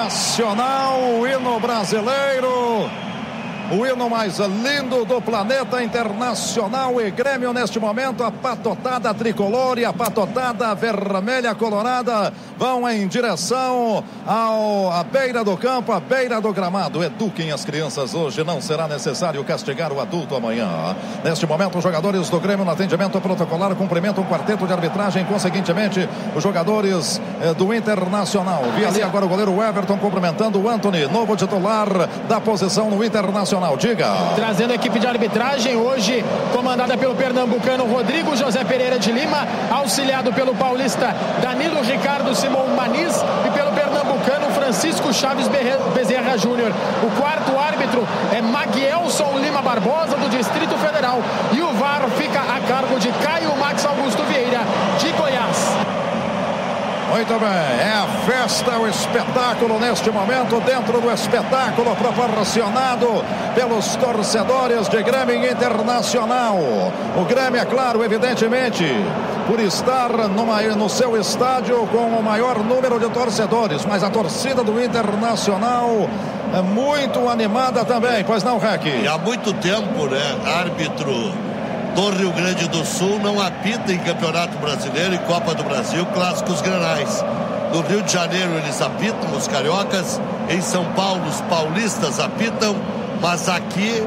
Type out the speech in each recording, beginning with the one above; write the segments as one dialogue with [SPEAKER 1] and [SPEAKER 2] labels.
[SPEAKER 1] nacional, o hino brasileiro, o hino mais lindo do planeta internacional. E Grêmio neste momento, a patotada tricolor e a patotada vermelha colorada vão em direção à beira do campo, à beira do gramado. Eduquem as crianças hoje, não será necessário castigar o adulto amanhã. Neste momento, os jogadores do Grêmio no atendimento protocolar cumprimentam um quarteto de arbitragem, consequentemente os jogadores do Internacional. Vi ali agora o goleiro Everton cumprimentando o Antony, novo titular da posição no Internacional. Diga.
[SPEAKER 2] Trazendo a equipe de arbitragem hoje, comandada pelo pernambucano Rodrigo José Pereira de Lima, auxiliado pelo paulista Danilo Ricardo Simão Maniz e pelo pernambucano Francisco Chaves Bezerra Júnior. O quarto árbitro é Maguielson Lima Barbosa, do Distrito Federal, e o VAR fica a cargo de Caio Max Augusto Vieira, de Goiás.
[SPEAKER 1] Muito bem, é a festa, o espetáculo neste momento, dentro do espetáculo proporcionado pelos torcedores de Grêmio Internacional. O Grêmio, é claro, evidentemente, por estar no seu estádio com o maior número de torcedores, mas a torcida do Internacional é muito animada também, pois não, Rec?
[SPEAKER 3] E há muito tempo, né, árbitro do Rio Grande do Sul não apita em Campeonato Brasileiro e Copa do Brasil clássicos grenais. No Rio de Janeiro eles apitam, os cariocas. Em São Paulo os paulistas apitam, mas aqui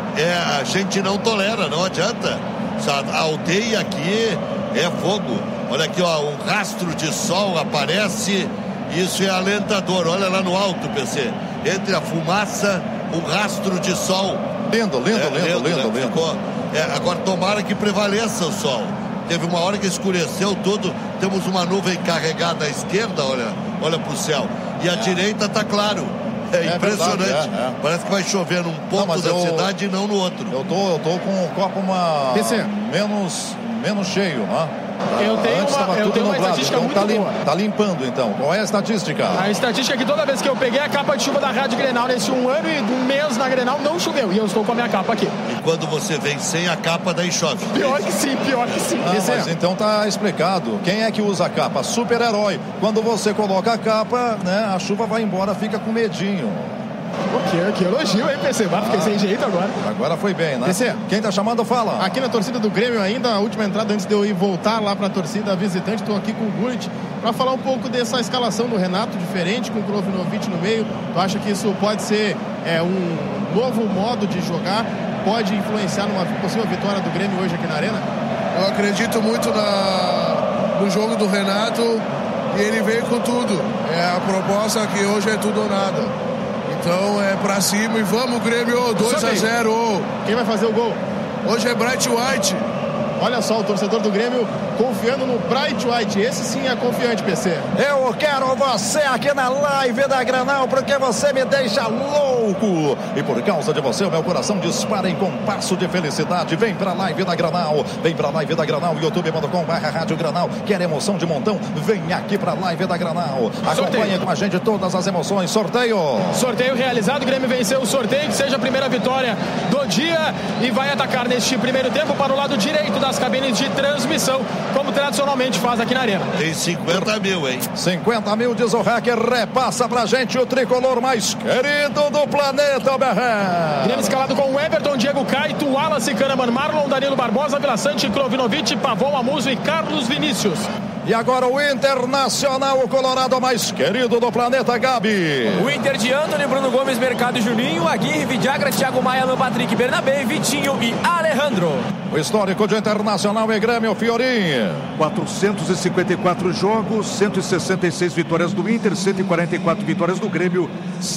[SPEAKER 3] a gente não tolera, não adianta. A aldeia aqui é fogo. Olha aqui, ó, um rastro de sol aparece, isso é alentador. Olha lá no alto, PC, entre a fumaça, um rastro de sol.
[SPEAKER 1] Lindo.
[SPEAKER 3] Ficou. Agora tomara que prevaleça o sol. Teve uma hora que escureceu tudo. Temos uma nuvem carregada à esquerda, olha pro céu. E à direita tá claro. É impressionante. Verdade, Parece que vai chover num ponto da cidade e não no outro.
[SPEAKER 1] Eu tô com o copo menos cheio, né?
[SPEAKER 2] Eu tenho uma estatística muito boa.
[SPEAKER 1] Tá limpando, então. Qual é a estatística?
[SPEAKER 2] A estatística é que toda vez que eu peguei a capa de chuva da Rádio Grenal, nesse 1 ano e 1 mês na Grenal, não choveu. E eu estou com a minha capa aqui.
[SPEAKER 3] E quando você vem sem a capa, daí chove.
[SPEAKER 2] Pior que sim.
[SPEAKER 1] Mas então tá explicado. Quem é que usa a capa? Super-herói. Quando você coloca a capa, né, a chuva vai embora, fica com medinho.
[SPEAKER 2] Que elogio, hein, PC? Fiquei sem jeito agora.
[SPEAKER 1] Agora foi bem, né?
[SPEAKER 2] PC,
[SPEAKER 1] quem tá chamando, fala.
[SPEAKER 2] Aqui na torcida do Grêmio ainda, a última entrada antes de eu ir voltar lá pra torcida visitante, tô aqui com o Gullit pra falar um pouco dessa escalação do Renato, diferente, com o Klovinovic no meio. Tu acha que isso pode ser um novo modo de jogar? Pode influenciar numa possível vitória do Grêmio hoje aqui na Arena?
[SPEAKER 4] Eu acredito muito no jogo do Renato e ele veio com tudo. A proposta que hoje é tudo ou nada. Então é pra cima e vamos, Grêmio, 2-0.
[SPEAKER 2] Quem vai fazer o gol?
[SPEAKER 4] Hoje é Bright White.
[SPEAKER 2] Olha só, o torcedor do Grêmio confiando no Bright White. Esse sim é confiante, PC.
[SPEAKER 1] Eu quero você aqui na live da Grenal, porque você me deixa louco. E por causa de você, o meu coração dispara em compasso de felicidade. Vem pra live da Grenal. Vem pra live da Grenal, youtube.com/Rádio Grenal. Quer emoção de montão? Vem aqui pra live da Grenal. Acompanhe com a gente todas as emoções. Sorteio
[SPEAKER 2] realizado. O Grêmio venceu o sorteio, que seja a primeira vitória do dia. E vai atacar neste primeiro tempo para o lado direito das cabines de transmissão, como tradicionalmente faz aqui na Arena.
[SPEAKER 3] Tem 50 mil, hein?
[SPEAKER 1] 50 mil, diz o Hacker. Repassa pra gente o tricolor mais querido do planeta, Berré.
[SPEAKER 2] Grêmio escalado com o Everton, Diego Caito, Wallace, Kahneman, Marlon, Danilo Barbosa, Vila Sante, Klovinovic, Pavon, Amuso e Carlos Vinícius.
[SPEAKER 1] E agora o Internacional, o colorado mais querido do planeta, Gabi.
[SPEAKER 5] O Inter de Antony, Bruno Gomes, Mercado, Juninho, Aguirre, Vidagra, Thiago Maia, Alan Patrick, Bernabé, Vitinho e Alejandro.
[SPEAKER 1] O histórico de Internacional e Grêmio, Fiorinho.
[SPEAKER 6] 454 jogos, 166 vitórias do Inter, 144 vitórias do Grêmio,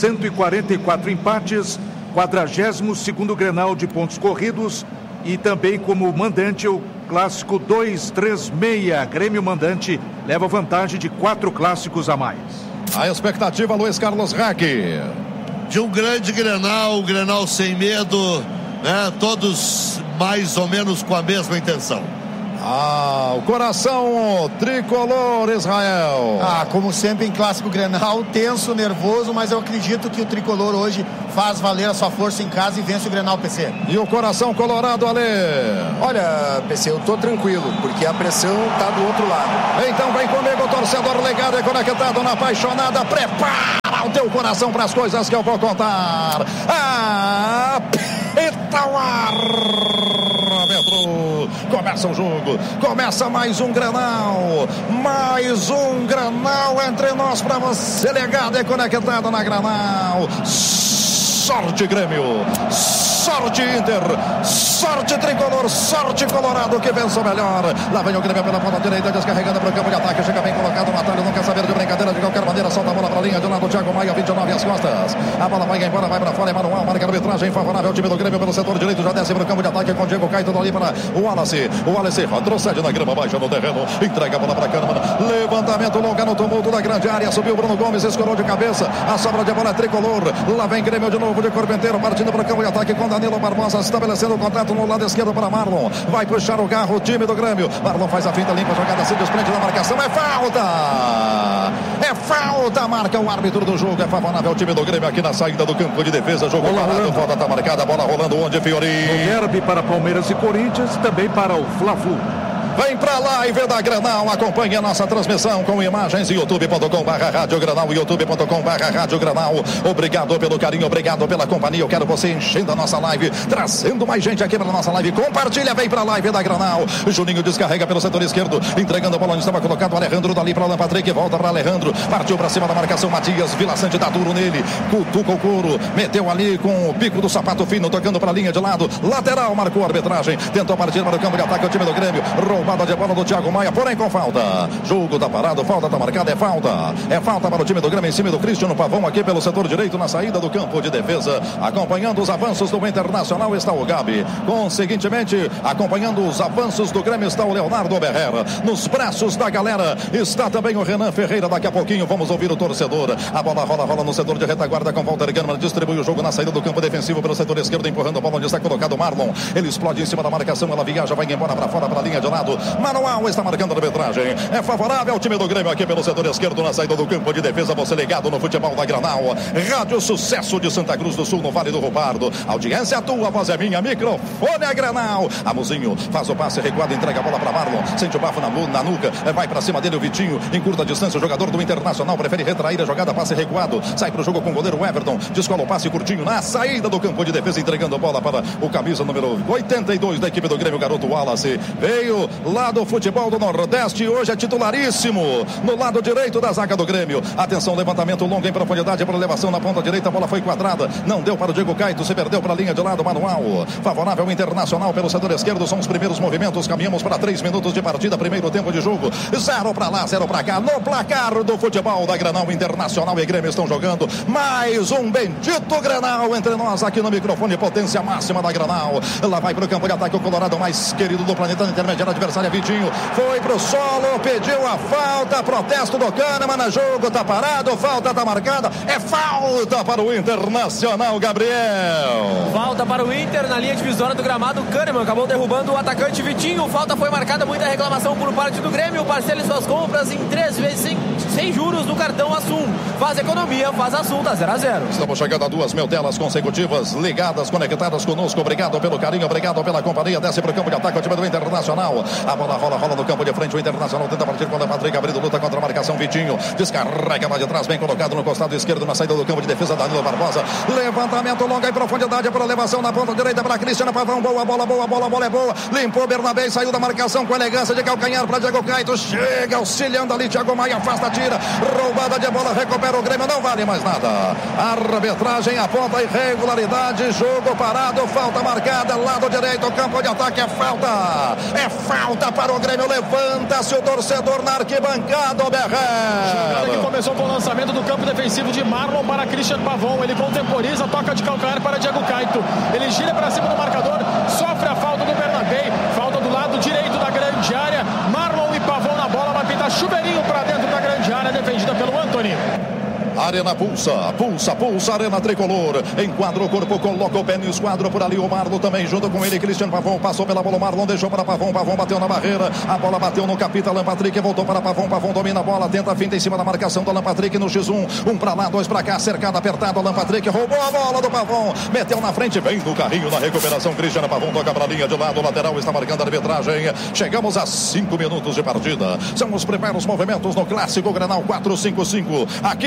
[SPEAKER 6] 144 empates, 42º Grenal de pontos corridos e também como mandante o clássico 2-3-6. Grêmio mandante leva vantagem de 4 clássicos a mais.
[SPEAKER 1] A expectativa, Luiz Carlos Rack.
[SPEAKER 3] De um grande Grenal, Grenal sem medo, né? Todos mais ou menos com a mesma intenção.
[SPEAKER 1] O coração tricolor, Israel.
[SPEAKER 7] Como sempre em clássico Grenal, tenso, nervoso, mas eu acredito que o tricolor hoje faz valer a sua força em casa e vence o Grenal, PC.
[SPEAKER 1] E o coração colorado, Ale?
[SPEAKER 8] Olha, PC, eu tô tranquilo, porque a pressão tá do outro lado.
[SPEAKER 1] Então vem comigo, torcedor ligado e conectado na apaixonada. Prepara o teu coração para as coisas que eu vou contar. Apita o árbitro. Começa o jogo, começa mais um Grenal. Mais um Grenal entre nós para você ligado e conectado na Grenal. Sorte Grêmio, sorte Inter, sorte Tricolor, sorte Colorado que vence o melhor. Lá vem o Grêmio pela ponta direita, descarregando para o campo de ataque, chega bem colocado, o Atalho não quer saber de brincadeira de qualquer maneira, solta a bola para a linha de lado, Thiago Maia, 29 às costas. A bola vai embora, vai para fora, Emanuel, marca a arbitragem favorável ao time do Grêmio pelo setor direito, já desce para o campo de ataque com o Diego Caetano ali para o Wallace. O Wallace retrocede na grama baixa no terreno, entrega a bola para Kahneman, levantamento longa no tumulto da grande área, subiu Bruno Gomes, escorou de cabeça, a sobra de bola é Tricolor. Lá vem Grêmio de novo de corpo inteiro, partindo para o campo de ataque com Danilo Barbosa, estabelecendo o contato no lado esquerdo para Marlon, vai puxar o carro o time do Grêmio, Marlon faz a finta, limpa a jogada, se desprende da marcação, é falta, marca o árbitro do jogo, é favorável ao time do Grêmio aqui na saída do campo de defesa, jogo parado, falta está marcada, bola rolando onde, Fiorinho?
[SPEAKER 6] No derby para Palmeiras e Corinthians, também para o Fla-Flu.
[SPEAKER 1] Vem pra live da Grenal, acompanhe a nossa transmissão com imagens, youtube.com/Rádio Grenal, youtube.com/Rádio Grenal. Obrigado pelo carinho, obrigado pela companhia. Eu quero você enchendo a nossa live, trazendo mais gente aqui para a nossa live. Compartilha, vem pra live da Grenal. Juninho descarrega pelo setor esquerdo, entregando a bola onde estava colocado o Alejandro, dali para o Alan Patrick, volta para Alejandro, partiu para cima da marcação, Matias, Vila Sante dá duro nele, cutuca o couro, meteu ali com o bico do sapato fino, tocando para a linha de lado, lateral, marcou a arbitragem, tentou partir para o campo de ataque o time do Grêmio, roubada de bola do Thiago Maia, porém com falta. Jogo tá parado, falta tá marcada, é falta para o time do Grêmio em cima do Cristiano Pavão aqui pelo setor direito na saída do campo de defesa. Acompanhando os avanços do Internacional está o Gabi. Conseguintemente, acompanhando os avanços do Grêmio está o Leonardo Berrera. Nos braços da galera está também o Renan Ferreira. Daqui a pouquinho vamos ouvir o torcedor. A bola rola no setor de retaguarda com Walter Kahneman. Distribui o jogo na saída do campo defensivo pelo setor esquerdo, empurrando a bola onde está colocado o Marlon. Ele explode em cima da marcação, ela viaja, vai embora para fora, para a linha de lado. Manuel está marcando a arbitragem. É favorável ao time do Grêmio aqui pelo setor esquerdo na saída do campo de defesa. Você ligado no futebol da Grenal. Rádio Sucesso de Santa Cruz do Sul, no Vale do Rupardo. Audiência tua, voz é minha, microfone é Grenal. Amuzinho faz o passe recuado, entrega a bola para Marlon. Sente o bafo na nuca, vai para cima dele o Vitinho. Em curta distância, o jogador do Internacional prefere retrair a jogada, passe recuado. Sai para o jogo com o goleiro Everton. Descola o passe curtinho na saída do campo de defesa, entregando a bola para o camisa número 82 da equipe do Grêmio, garoto Wallace. Veio lá do futebol do Nordeste, hoje é titularíssimo no lado direito da zaga do Grêmio. Atenção, levantamento longo em profundidade para elevação na ponta direita, a bola foi quadrada, não deu para o Diego Caetano, se perdeu para a linha de lado, manual. Favorável Internacional pelo setor esquerdo, são os primeiros movimentos, caminhamos para 3 minutos de partida, primeiro tempo de jogo, 0 para lá, 0 para cá, no placar do futebol da Grenal. Internacional e Grêmio estão jogando mais um bendito Grenal entre nós aqui no microfone, potência máxima da Grenal. Lá vai para o campo de ataque o Colorado mais querido do planeta, intermediário adversário Vitinho, foi pro solo, pediu a falta, protesto do Kahneman, jogo tá parado, falta tá marcada, é falta para o Internacional, Gabriel.
[SPEAKER 5] Falta para o Inter na linha divisória do gramado, Kahneman acabou derrubando o atacante Vitinho, falta foi marcada, muita reclamação por parte do Grêmio, parcele suas compras em 3 vezes sem juros no cartão Assum, faz economia, faz Assum, tá 0-0.
[SPEAKER 1] Estamos chegando a 2.000 telas consecutivas, ligadas, conectadas conosco, obrigado pelo carinho, obrigado pela companhia, desce para o campo de ataque o time do Internacional, a bola rola no campo de frente, o Internacional tenta partir com o Patrick, abrindo luta contra a marcação, Vitinho, descarrega lá de trás, bem colocado no costado esquerdo, na saída do campo de defesa, Danilo Barbosa, levantamento longo em profundidade para elevação na ponta direita para Cristiano Pavão, boa bola é boa, limpou Bernabé, saiu da marcação com elegância de calcanhar para Diego Caetano, chega auxiliando ali, Thiago Maia, afasta, tira, roubada de bola, recupera o Grêmio, não vale mais nada, arbitragem aponta irregularidade, jogo parado, falta marcada, lado direito, campo de ataque, é falta para o Grêmio, levanta-se o torcedor na arquibancada, o Berrer.
[SPEAKER 2] Jogada que começou com o lançamento do campo defensivo de Marlon para Cristiano Pavão, ele contemporiza, toca de calcanhar para Diego Caetano, ele gira para cima do marcador, sofre a falta do Bernabé, falta do lado direito da grande área, Marlon e Pavão na bola, vai pintar chuveirinho para dentro da grande área, defendida pelo Antony.
[SPEAKER 1] Arena pulsa, Arena Tricolor, enquadra o corpo, coloca o pé no esquadro, por ali o Marlon também, junto com ele, Cristiano Pavão, passou pela bola, o Marlon deixou para Pavão, bateu na barreira, a bola bateu no capita, Alan Patrick voltou para Pavão domina a bola, tenta a finta em cima da marcação do Alan Patrick no X1, um para lá, 2 para cá, cercado, apertado, Alan Patrick roubou a bola do Pavão, meteu na frente, vem no carrinho, na recuperação, Cristiano Pavão toca para a linha de lado, o lateral está marcando a arbitragem, chegamos a 5 minutos de partida, são os primeiros movimentos no Clássico Grenal 455, aqui na Arena do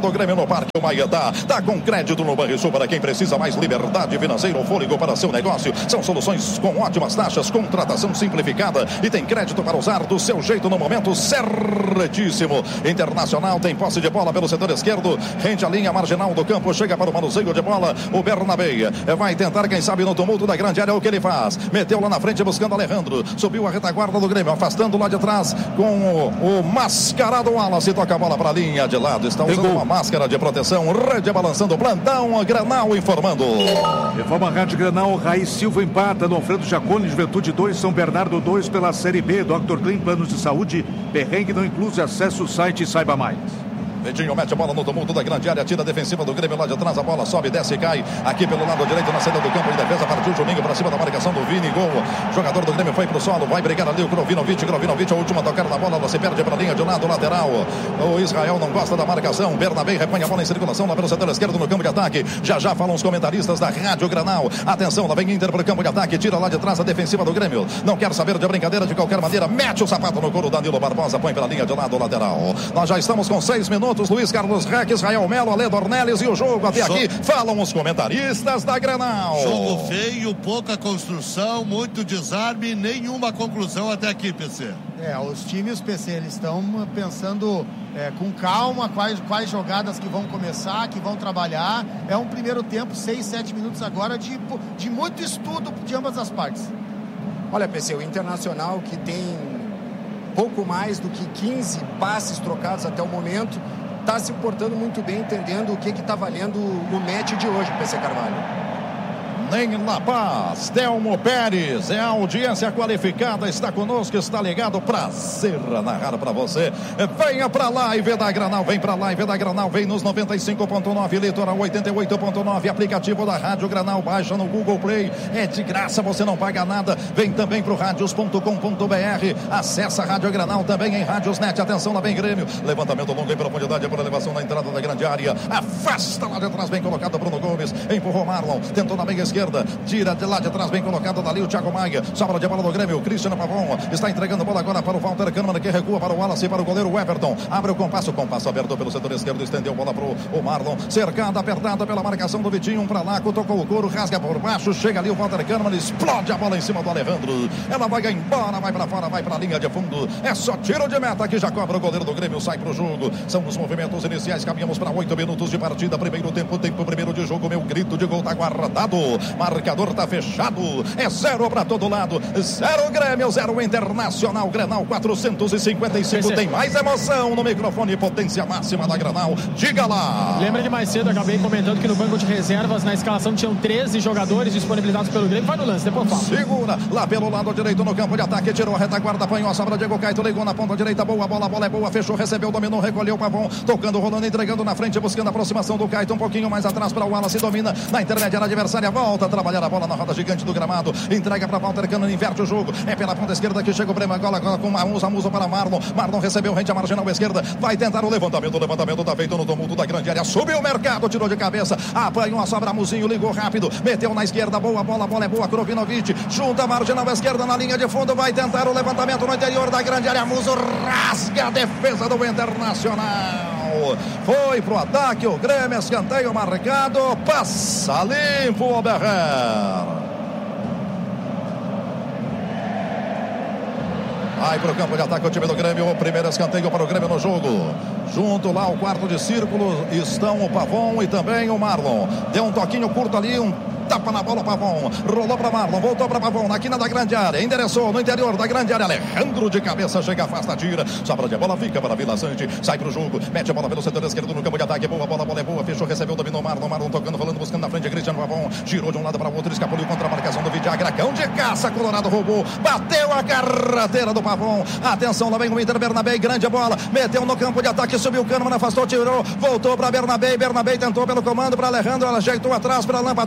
[SPEAKER 1] do Grêmio no Parque Maedá. Tá com crédito no Banrisul para quem precisa mais liberdade financeira ou fôlego para seu negócio. São soluções com ótimas taxas, contratação simplificada e tem crédito para usar do seu jeito no momento certíssimo. Internacional tem posse de bola pelo setor esquerdo, rente à linha marginal do campo, chega para o manuseio de bola. O Bernabé vai tentar, quem sabe, no tumulto da grande área, o que ele faz. Meteu lá na frente buscando Alejandro. Subiu a retaguarda do Grêmio, afastando lá de trás com o mascarado Wallace. Toca a bola para a linha de lado. Está usando uma máscara de proteção. Rede balançando. Plantão Grenal informando.
[SPEAKER 6] Reforma Rádio Grenal. Raiz Silva empata no Alfredo Jaconi, Juventude 2, São Bernardo 2 pela Série B. Dr. Clean Planos de Saúde. Perrengue não inclui. Acesse o site e saiba mais.
[SPEAKER 1] Edinho mete a bola no tumulto da grande área, tira a defensiva do Grêmio lá de trás, a bola sobe, desce e cai, aqui pelo lado direito na saída do campo de defesa, partiu o Juninho para cima da marcação do Vini, gol, jogador do Grêmio foi pro solo, vai brigar ali o Grovinovic, a última tocada da bola, ela se perde para a linha de lado lateral, o Israel não gosta da marcação, Bernabé repõe a bola em circulação lá pelo setor esquerdo no campo de ataque, já falam os comentaristas da Rádio Grenal, atenção, lá vem Inter para o campo de ataque, tira lá de trás a defensiva do Grêmio, não quer saber de brincadeira de qualquer maneira, mete o sapato no couro, Danilo Barbosa põe pela linha de lado lateral, nós já estamos com 6 minutos, Luiz Carlos Israel Melo, Ale Dornelles e o jogo até aqui. Falam os comentaristas da Grenal.
[SPEAKER 3] Jogo feio, pouca construção, muito desarme, nenhuma conclusão até aqui, PC.
[SPEAKER 7] Os times, PC, eles estão pensando com calma quais jogadas que vão começar, que vão trabalhar. É um primeiro tempo, 6, 7 minutos agora de muito estudo de ambas as partes.
[SPEAKER 8] Olha, PC, o Internacional, que tem pouco mais do que 15 passes trocados até o momento, está se portando muito bem, entendendo o que está valendo o match de hoje, PC Carvalho.
[SPEAKER 1] Nem La Paz, Telmo Pérez, é a audiência qualificada, está conosco, está ligado, prazer narrar para você. Venha pra live da Grenal, vem pra live da Grenal, vem nos 95.9, Litoral 88.9, aplicativo da Rádio Grenal, baixa no Google Play, é de graça, você não paga nada, vem também pro radios.com.br, acessa a Rádio Grenal também em Radiosnet, atenção, lá vem Grêmio, levantamento longo em profundidade por elevação na entrada da grande área, afasta lá de trás, bem colocado Bruno Gomes, empurrou Marlon, tentou na meia esquerda, tira de lá de trás, bem colocado dali o Thiago Maia, sobra de bola do Grêmio, Cristiano Pavon, está entregando a bola agora para o Walter Kahneman, que recua para o Wallace, para o goleiro Everton, abre o compasso aberto pelo setor esquerdo, estendeu a bola para o Marlon, cercada, apertada pela marcação do Vitinho, para lá, tocou o couro, rasga por baixo, chega ali o Walter Kahneman, explode a bola em cima do Alejandro, ela vai embora, vai para fora, vai para a linha de fundo, é só tiro de meta que já cobra o goleiro do Grêmio, sai para o jogo, são os movimentos iniciais, caminhamos para 8 minutos de partida, primeiro tempo primeiro de jogo, meu grito de gol tá guardado, marcador tá fechado, é 0 para todo lado, 0 Grêmio, 0 Internacional, Grenal 455, tem mais emoção no microfone, potência máxima da Grenal, diga lá.
[SPEAKER 2] Lembra de mais cedo, acabei comentando que no banco de reservas, na escalação tinham 13 jogadores disponibilizados pelo Grêmio, vai no lance, depois fala.
[SPEAKER 1] Segura, lá pelo lado direito no campo de ataque, tirou a retaguarda, apanhou a sobra, Diego Caetano, ligou na ponta direita, boa, a bola é boa, fechou, recebeu, dominou, recolheu o Pavon, tocando, rolando, entregando na frente, buscando a aproximação do Caetano, um pouquinho mais atrás para o Wallace, domina na intermédia adversária, volta a trabalhar a bola na roda gigante do gramado, entrega para Walter Kahneman, inverte o jogo, é pela ponta esquerda que chega o Brema, agora com Musa para Marlon recebeu rente à marginal esquerda, vai tentar o levantamento tá feito no tumulto da grande área, subiu o mercado, tirou de cabeça, apanhou a sobra, Muzinho ligou rápido, meteu na esquerda, boa bola é boa, Grovinovic, junta a marginal esquerda na linha de fundo, vai tentar o levantamento no interior da grande área, Muso rasga a defesa do Internacional, foi pro ataque o Grêmio, escanteio marcado, passa limpo o Oberrer. Vai pro campo de ataque o time do Grêmio, o primeiro escanteio para o Grêmio no jogo. Junto lá ao quarto de círculo estão o Pavon e também o Marlon. Deu um toquinho curto ali, tapa na bola, Pavon, rolou para Marlon, voltou para Pavon, na quina da grande área, endereçou no interior da grande área, Alejandro de cabeça, chega, afasta, tira, sobra de bola, fica para Vila Sante, sai pro jogo, mete a bola pelo setor esquerdo no campo de ataque, boa bola é boa, fechou, recebeu, dominou Marlon tocando, rolando, buscando na frente, Cristiano Pavon, girou de um lado para o outro, escapuliu contra a marcação do Vidiagra, cão de caça, Colorado roubou, bateu a carrateira do Pavon, atenção, lá vem o Inter, Bernabé, grande bola, meteu no campo de ataque, subiu o Kahneman, afastou, tirou, voltou para Bernabé tentou pelo comando para Alejandro, ela ajeitou atrás para Alan Patrick, abriu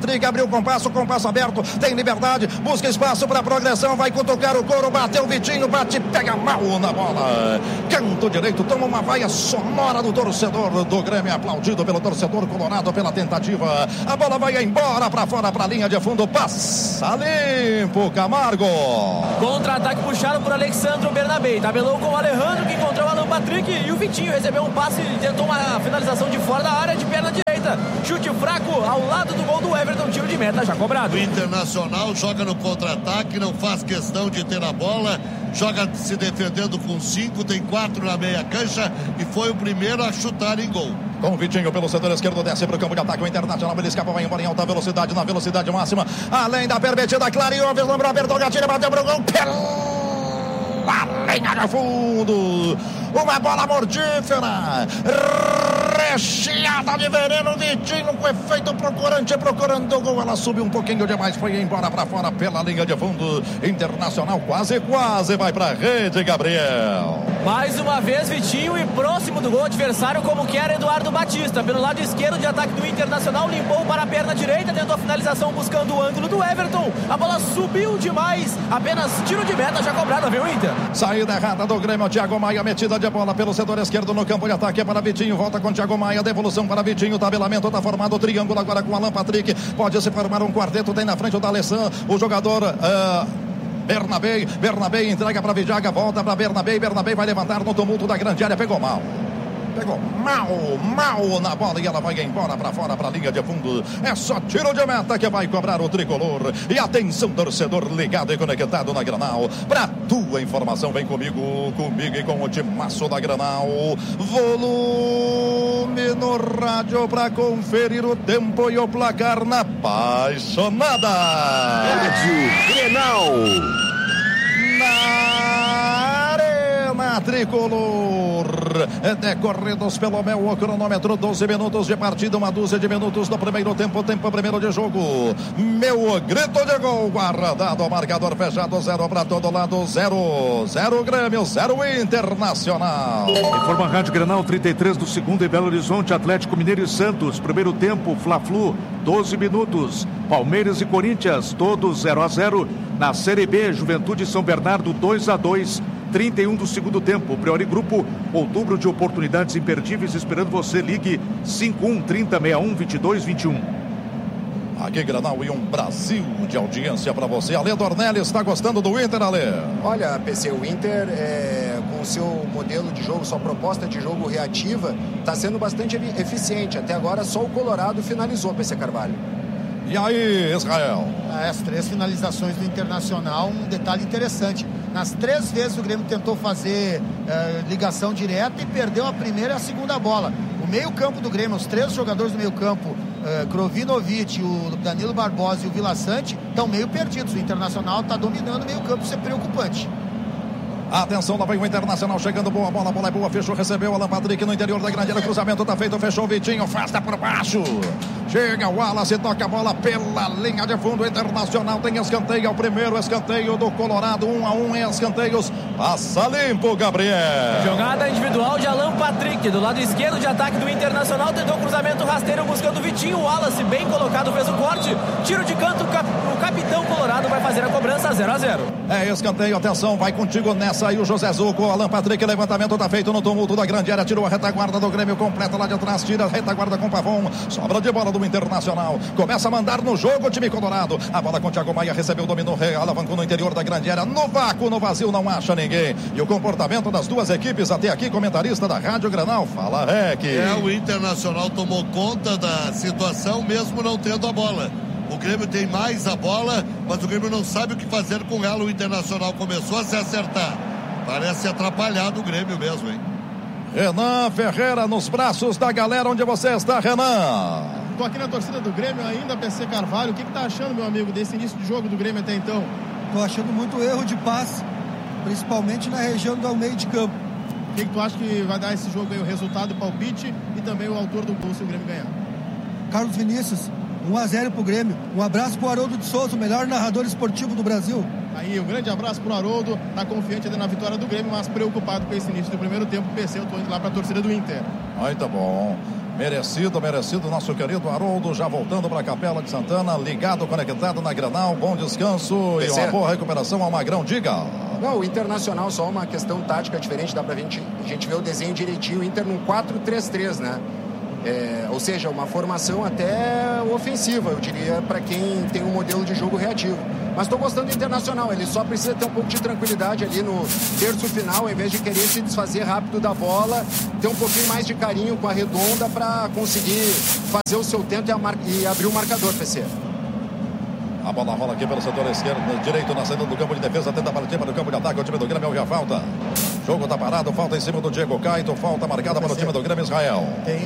[SPEAKER 1] compasso aberto, tem liberdade, busca espaço para progressão, vai cutucar o couro, bateu o Vitinho, bate, pega mal na bola. Canto direito, toma uma vaia sonora do torcedor do Grêmio, aplaudido pelo torcedor colorado pela tentativa. A bola vai embora para fora, para a linha de fundo, passa limpo, Camargo.
[SPEAKER 5] Contra-ataque puxado por Alexandro Bernabé, tabelou com o Alejandro, que encontrou o Alan Patrick, e o Vitinho recebeu um passe e tentou uma finalização de fora da área, de perna direita. Chute fraco ao lado do gol do Everton, tiro de meta já cobrado.
[SPEAKER 3] O Internacional joga no contra-ataque, não faz questão de ter a bola, joga se defendendo com 5, tem 4 na meia cancha e foi o primeiro a chutar em gol.
[SPEAKER 1] Com o Vitinho pelo setor esquerdo, desce para o campo de ataque, o Internacional, ele escapa, vai embora em alta velocidade, na velocidade máxima, além da permitida, clareou, vislumbrou, apertou o gatilho, bateu para o gol, pela linha de fundo, uma bola mortífera, recheada de veneno, Vitinho com efeito procurante, procurando o gol, ela subiu um pouquinho demais, foi embora para fora pela linha de fundo. Internacional quase vai para a rede, Gabriel.
[SPEAKER 5] Mais uma vez Vitinho, e próximo do gol adversário, como que era Eduardo Batista, pelo lado esquerdo de ataque do Internacional, limpou para a perna direita, tentou a finalização buscando o ângulo do Everton, a bola subiu demais, apenas tiro de meta já cobrado, viu, Inter?
[SPEAKER 1] Saída errada do Grêmio, Thiago Maia, metida de bola pelo setor esquerdo no campo de ataque, para Vitinho, volta com Thiago Maia, devolução para Vitinho, tabelamento está formado, o triângulo agora com Alan Patrick, pode se formar um quarteto, tem na frente o D'Alessandro, o jogador Bernabé entrega para Vidiaga, volta para Bernabé vai levantar no tumulto da grande área, pegou mal na bola e ela vai embora para fora, para a linha de fundo. É só tiro de meta que vai cobrar o tricolor. E atenção, torcedor ligado e conectado na Granal. Para tua informação, vem comigo e com o timaço da Granal. Volume no rádio para conferir o tempo e o placar na apaixonada.
[SPEAKER 9] Rádio Granal.
[SPEAKER 1] Na tricolor, decorridos pelo meu cronômetro, 12 minutos de partida, uma dúzia de minutos do primeiro tempo primeiro de jogo. Meu grito de gol, guardado, marcador fechado, 0 para todo lado, 0 Grêmio, 0 Internacional.
[SPEAKER 6] Informa a Rádio Granal, 33 do segundo em Belo Horizonte, Atlético Mineiro e Santos, primeiro tempo, Fla-Flu, 12 minutos, Palmeiras e Corinthians, todos 0-0. Na Série B, Juventude e São Bernardo, 2-2. 31 do segundo tempo, Priori Grupo, outubro de oportunidades imperdíveis, esperando você, ligue 51-30-61-22-21.
[SPEAKER 1] Aqui Granal e um Brasil de audiência para você. Ale Dornelli, está gostando do Inter, Ale?
[SPEAKER 8] Olha, PC, o Inter, com o seu modelo de jogo, sua proposta de jogo reativa, está sendo bastante eficiente. Até agora só o Colorado finalizou, PC Carvalho.
[SPEAKER 1] E aí, Israel?
[SPEAKER 7] As 3 finalizações do Internacional, um detalhe interessante. Nas 3 vezes o Grêmio tentou fazer ligação direta e perdeu a primeira e a segunda bola. O meio-campo do Grêmio, os 3 jogadores do meio-campo, Krovinovic, o Danilo Barbosa e o Vila Sante, estão meio perdidos. O Internacional está dominando o meio-campo, isso é preocupante.
[SPEAKER 1] Atenção, lá vem o Internacional chegando, boa bola é boa, fechou, recebeu Alan Patrick no interior da grande área, cruzamento tá feito, fechou o Vitinho, afasta por baixo, chega o Wallace, toca a bola pela linha de fundo, Internacional tem escanteio, é o primeiro escanteio do Colorado, 1-1 em escanteios, passa limpo, Gabriel.
[SPEAKER 5] Jogada individual de Alan Patrick, do lado esquerdo de ataque do Internacional, tentou cruzamento rasteiro buscando o Vitinho, o Wallace bem colocado, fez o corte, tiro de canto, o capitão Colorado vai fazer a cobrança, 0-0.
[SPEAKER 1] É escanteio, atenção, vai contigo nessa aí o José Zuco, o Alan Patrick, levantamento tá feito no tumulto da grande área, tirou a retaguarda do Grêmio, completa lá de atrás, tira a retaguarda com o Pavon, sobra de bola do Internacional, começa a mandar no jogo o time Colorado, a bola com o Thiago Maia, recebeu, dominou, alavancou no interior da grande área, no vácuo, no vazio, não acha ninguém, e o comportamento das duas equipes até aqui, comentarista da Rádio Granal, fala Rec.
[SPEAKER 3] O Internacional tomou conta da situação mesmo não tendo a bola. O Grêmio tem mais a bola, mas o Grêmio não sabe o que fazer com ela. O Internacional começou a se acertar. Parece atrapalhado o Grêmio mesmo, hein?
[SPEAKER 1] Renan Ferreira nos braços da galera. Onde você está, Renan?
[SPEAKER 2] Estou aqui na torcida do Grêmio ainda, PC Carvalho. O que tá achando, meu amigo, desse início de jogo do Grêmio até então?
[SPEAKER 10] Estou achando muito erro de passe, principalmente na região do meio de campo.
[SPEAKER 2] O que tu acha que vai dar esse jogo aí, o resultado, o palpite e também o autor do gol se o Grêmio ganhar?
[SPEAKER 10] Carlos Vinícius, 1-0 pro Grêmio. Um abraço pro Haroldo de Souza, o melhor narrador esportivo do Brasil.
[SPEAKER 2] Aí, um grande abraço pro Haroldo, tá confiante ainda na vitória do Grêmio, mas preocupado com esse início do primeiro tempo. PC, eu tô indo lá pra torcida do Inter.
[SPEAKER 1] Muito bom. Merecido, nosso querido Haroldo, já voltando para a Capela de Santana, ligado, conectado na Grenal, bom descanso e uma boa recuperação ao Magrão, diga.
[SPEAKER 8] Não, o Internacional só uma questão tática diferente, dá pra gente ver o desenho direitinho, o Inter num 4-3-3, né? Ou seja, uma formação até ofensiva, eu diria, para quem tem um modelo de jogo reativo. Mas estou gostando do Internacional, ele só precisa ter um pouco de tranquilidade ali no terço final, ao invés de querer se desfazer rápido da bola, ter um pouquinho mais de carinho com a redonda para conseguir fazer o seu tempo e abrir o marcador, PC.
[SPEAKER 1] A bola rola aqui pelo setor esquerdo, direito na saída do campo de defesa, tenta partir para o campo de ataque, o time do Grêmio já falta. Jogo tá parado, falta em cima do Diego Caito, falta marcada para o time do Grêmio, Israel.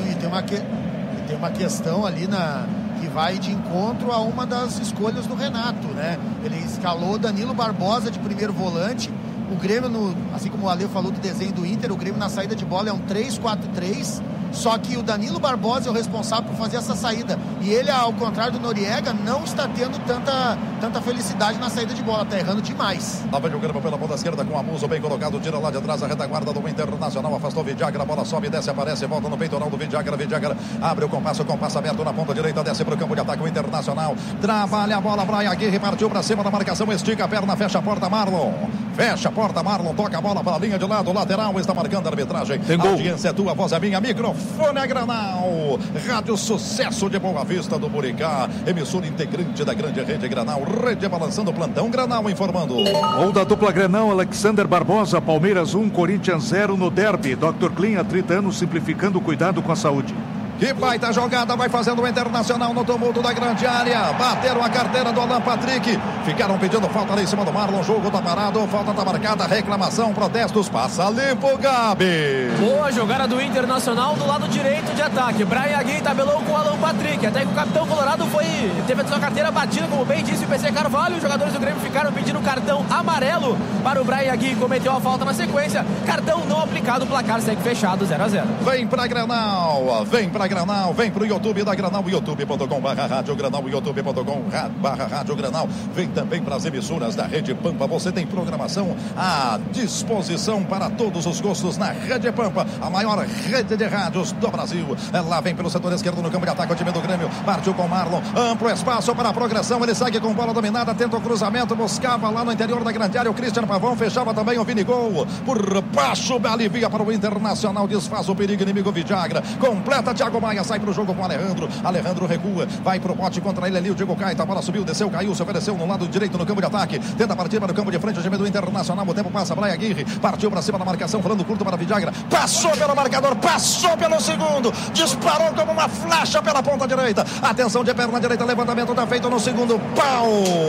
[SPEAKER 7] Tem uma questão ali que vai de encontro a uma das escolhas do Renato, né? Ele escalou Danilo Barbosa de primeiro volante. O Grêmio, assim como o Ale falou do desenho do Inter, o Grêmio na saída de bola é um 3-4-3. Só que o Danilo Barbosa é o responsável por fazer essa saída. E ele, ao contrário do Noriega, não está tendo tanta felicidade na saída de bola. Está errando demais.
[SPEAKER 1] Lá vem o Grêmio pela ponta esquerda com o Amuso bem colocado. Tira lá de atrás a retaguarda do Internacional. Afastou o Vidagra, a bola sobe, desce, aparece, volta no peitoral do Vidagra. Vidagra abre o compasso aberto na ponta direita. Desce para o campo de ataque o Internacional. Trabalha a bola, Brian Aguirre partiu para cima da marcação. Estica a perna, fecha a porta, Marlon. Fecha a porta, Marlon. Toca a bola para a linha de lado. Lateral está marcando a arbitragem.
[SPEAKER 6] Tem gol.
[SPEAKER 1] Audiência é tua, voz é minha. Microfone é Granal. Rádio Sucesso de Boa Vista do Buricá. Emissora integrante da grande rede Granal. Rede balançando o plantão Granal informando.
[SPEAKER 6] Gol da dupla Granal, Alexander Barbosa. Palmeiras 1, Corinthians 0 no derby. Dr. Clean há 30 anos simplificando o cuidado com a saúde.
[SPEAKER 1] Que baita jogada, vai fazendo o Internacional no tumulto da grande área. Bateram a carteira do Alan Patrick. Ficaram pedindo falta ali em cima do Marlon. Jogo tá parado, falta tá marcada. Reclamação, protestos, passa limpo, Gabi.
[SPEAKER 5] Boa jogada do Internacional do lado direito de ataque. Brian Aguirre tabelou com o Alan Patrick. Até que o capitão colorado teve a sua carteira batida, como bem disse o PC Carvalho. Os jogadores do Grêmio ficaram pedindo cartão amarelo para o Brian Aguirre. Cometeu a falta na sequência. Cartão não aplicado, o placar segue fechado, 0-0.
[SPEAKER 1] Vem pra Granal, vem pro YouTube da Granal, youtube.com/rádio Granal, youtube.com/rádio Granal. Vem também para as emissoras da Rede Pampa. Você tem programação à disposição para todos os gostos na Rede Pampa, a maior rede de rádios do Brasil. Lá vem pelo setor esquerdo no campo de ataque o time do Grêmio. Partiu com Marlon, amplo espaço para a progressão. Ele segue com bola dominada, tenta o cruzamento, buscava lá no interior da grande área o Christian Pavão, fechava também o Vinigol. Por baixo, alivia para o Internacional, desfaz o perigo inimigo Vidagra. Completa Thiago Maia, sai pro jogo com o Alejandro. Alejandro recua, vai pro bote contra ele ali. O Diego Caeta, a bola subiu, desceu, caiu, se ofereceu no lado direito no campo de ataque. Tenta partir para o campo de frente, o time do Internacional. O tempo passa, Brian Aguirre partiu para cima da marcação, falando curto para Vidagra. Passou pelo marcador, passou pelo segundo, disparou como uma flecha pela ponta direita. Atenção de perna direita, levantamento tá feito no segundo pau.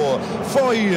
[SPEAKER 1] Foi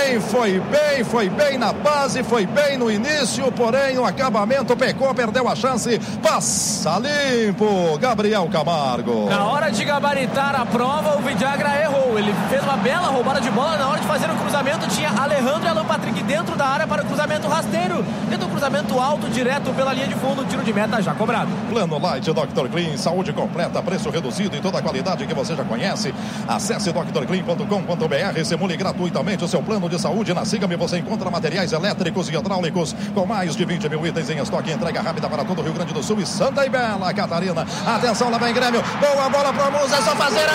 [SPEAKER 1] bem na base, foi bem no início, porém o acabamento pecou, perdeu a chance. Passa limpo, Gabriel Camargo.
[SPEAKER 5] Na hora de gabaritar a prova, o Vidagra errou. Ele fez uma bela roubada de bola. Na hora de fazer o cruzamento, tinha Alejandro e Alan Patrick dentro da área para o cruzamento rasteiro. Tenta o cruzamento alto, direto pela linha de fundo. Tiro de meta já cobrado.
[SPEAKER 1] Plano Light Dr. Clean, saúde completa, preço reduzido e toda a qualidade que você já conhece. Acesse drclean.com.br, simule gratuitamente o seu plano de saúde. Na Siga-me você encontra materiais elétricos e hidráulicos com mais de 20 mil itens em estoque. Entrega rápida para todo o Rio Grande do Sul e Santa e Bela Catarina. Atenção, lá vem Grêmio. Boa bola para o Musa, é só fazer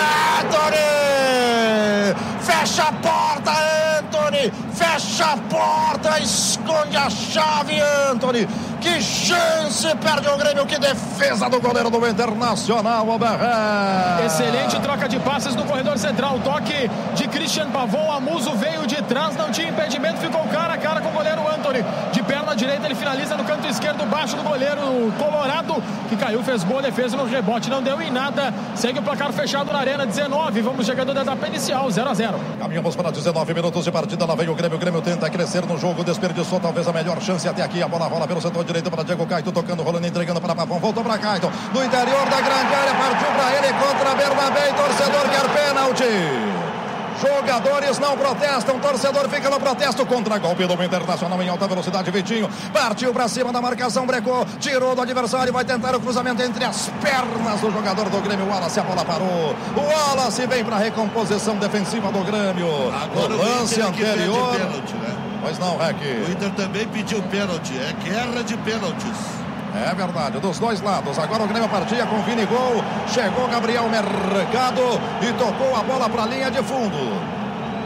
[SPEAKER 1] Antony! Fecha a porta, Antony! Fecha a porta, esconde a chave, Antony! Que chance perde o Grêmio, que defesa do goleiro do Internacional, Oberré.
[SPEAKER 2] Excelente troca de passes no corredor central, toque de Christian Pavão, Amuso veio de trás, não tinha impedimento, ficou cara a cara com o goleiro Antony. De perna direita ele finaliza no canto esquerdo, baixo do goleiro Colorado, que caiu, fez boa defesa no rebote, não deu em nada. Segue o placar fechado na Arena, 19, vamos chegando da etapa inicial, 0-0.
[SPEAKER 1] Caminhamos para 19 minutos de partida, lá vem o Grêmio tenta crescer no jogo, desperdiçou talvez a melhor chance até aqui, a bola rola pelo setor direito para Diego Caito, tocando, rolando, entregando para Pavão, voltou para Caito, no interior da grande área, partiu para ele, contra Bernabé, torcedor quer pênalti. Jogadores não protestam, torcedor fica no protesto, contra golpe do Internacional em alta velocidade, Vitinho, partiu para cima da marcação, brecou, tirou do adversário, vai tentar o cruzamento entre as pernas do jogador do Grêmio, o Wallace, a bola parou, o Wallace vem para a recomposição defensiva do Grêmio.
[SPEAKER 3] Agora
[SPEAKER 1] o lance anterior,
[SPEAKER 3] pênalti, né?
[SPEAKER 1] Pois não, Rec.
[SPEAKER 3] O Inter também pediu pênalti, é guerra de pênaltis.
[SPEAKER 1] É verdade, dos dois lados. Agora o Grêmio partia com Vini Gol. Chegou Gabriel Mercado e tocou a bola para a linha de fundo.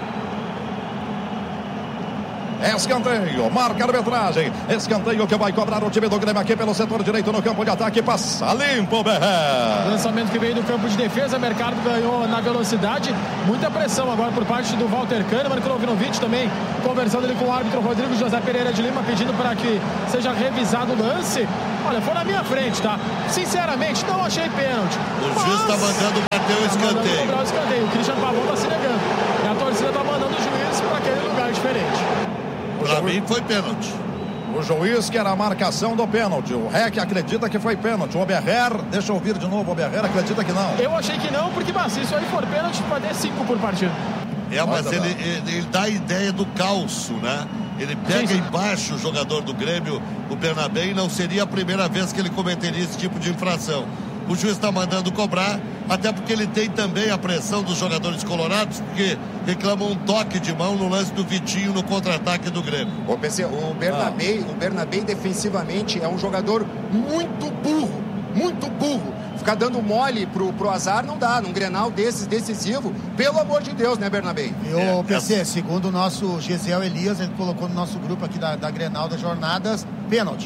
[SPEAKER 1] Escanteio, marca a arbitragem. Escanteio que vai cobrar o time do Grêmio aqui pelo setor direito no campo de ataque. Passa limpo o Berré.
[SPEAKER 2] Lançamento que veio do campo de defesa. Mercado ganhou na velocidade. Muita pressão agora por parte do Walter Kahneman. Krovinovic também conversando ali com o árbitro Rodrigo José Pereira de Lima, pedindo para que seja revisado o lance. Olha, foi na minha frente, tá? Sinceramente, não achei pênalti.
[SPEAKER 3] O juiz está mandando bater o escanteio.
[SPEAKER 2] O Christian Pavão está se negando. E a torcida está mandando o juiz para aquele lugar diferente.
[SPEAKER 3] Para mim foi pênalti.
[SPEAKER 1] O juiz quer a marcação do pênalti. O REC acredita que foi pênalti. O Oberher, deixa eu ouvir de novo, o Oberher acredita que não.
[SPEAKER 2] Eu achei que não, porque se isso aí for pênalti, vai ter 5 por partida.
[SPEAKER 3] Mas ele dá a ideia do calço, né? Ele pega embaixo o jogador do Grêmio, o Bernabé, e não seria a primeira vez que ele cometeria esse tipo de infração. O juiz está mandando cobrar, até porque ele tem também a pressão dos jogadores colorados, porque reclamam um toque de mão no lance do Vitinho no contra-ataque do Grêmio.
[SPEAKER 8] O Bernabé defensivamente é um jogador muito burro. Ficar dando mole pro azar não dá. Num Grenal desses decisivo, pelo amor de Deus, né, Bernabé?
[SPEAKER 7] E o PC, segundo o nosso Gesiel Elias, ele colocou no nosso grupo aqui da Grenal das Jornadas, pênalti.